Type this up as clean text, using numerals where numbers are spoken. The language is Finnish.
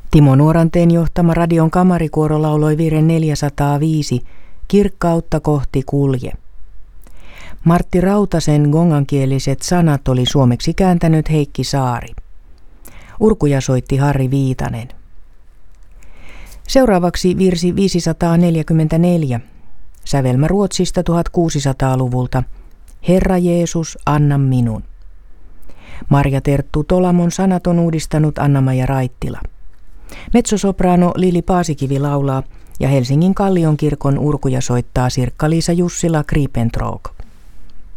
Timo Nuoranteen johtama radion kamarikuoro lauloi virren 405, Kirkkautta kohti kulje. Martti Rautasen gongankieliset sanat oli suomeksi kääntänyt Heikki Saari. Urkuja soitti Harri Viitanen. Seuraavaksi virsi 544, sävelmä Ruotsista 1600-luvulta, Herra Jeesus, anna minun. Marja Terttu Tolamon sanat on uudistanut Anna-Maija Raittila. Mezzosoprano Lili Paasikivi laulaa ja Helsingin Kallion kirkon urkuja soittaa Sirkka-Liisa Jussila Kripentroog.